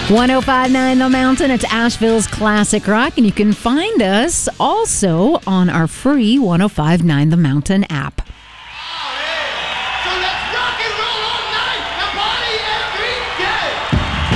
1059 The Mountain. It's Asheville's classic rock, and you can find us also on our free 1059 The Mountain app. So let's rock and roll on!